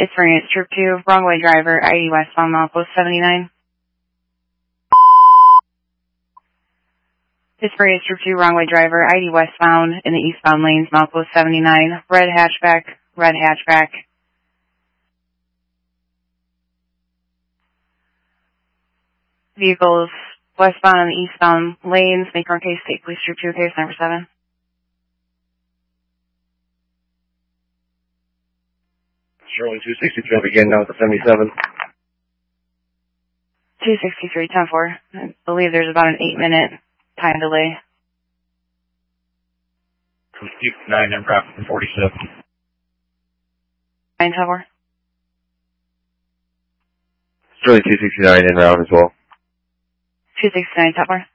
Experience Troop 2, wrong way driver, ID westbound, milepost 79. Experience Troop 2, wrong way driver, ID westbound in the eastbound lanes, milepost 79. Red hatchback, red hatchback. Vehicles westbound in the eastbound lanes, make our case, state police Troop 2, case number 7. Showing 263, begin now at the 77. 263, 10-4. I believe there's about an 8-minute time delay. 269 and traffic 47. 9-4. Sterling 269 en route as well. 269, 10-4.